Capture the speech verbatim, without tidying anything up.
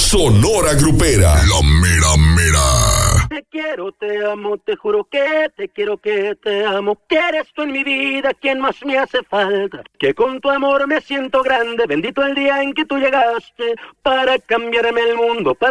Sonora Grupera. La mera mera. Te quiero, te amo, te juro que te quiero, que te amo, que eres tú en mi vida quien más me hace falta, que con tu amor me siento grande, bendito el día en que tú llegaste para cambiarme el mundo, para